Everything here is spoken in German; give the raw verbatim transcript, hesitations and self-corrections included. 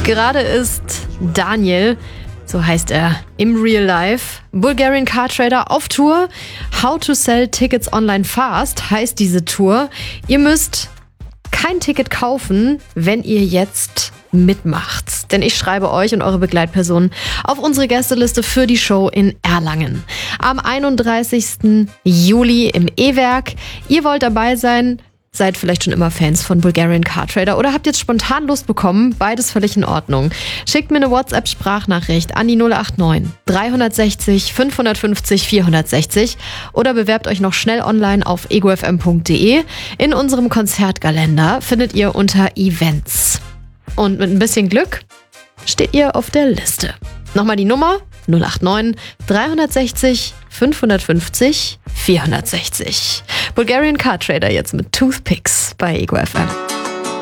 Gerade ist Daniel, so heißt er, im Real Life, Bulgarian Car Trader auf Tour. How to sell tickets online fast heißt diese Tour. Ihr müsst kein Ticket kaufen, wenn ihr jetzt mitmacht. Denn ich schreibe euch und eure Begleitpersonen auf unsere Gästeliste für die Show in Erlangen. Am einunddreißigsten Juli im E-Werk. Ihr wollt dabei sein, seid vielleicht schon immer Fans von Bulgarian Car Trader oder habt jetzt spontan Lust bekommen, beides völlig in Ordnung. Schickt mir eine WhatsApp-Sprachnachricht an die null acht neun drei sechs null fünf fünf null vier sechs null oder bewerbt euch noch schnell online auf ego f m punkt d e. In unserem Konzertkalender findet ihr unter Events. Und mit ein bisschen Glück steht ihr auf der Liste. Nochmal die Nummer null acht neun drei sechs null fünf fünf null vier sechs null. Bulgarian Car Trader jetzt mit Toothpicks bei Ego F M.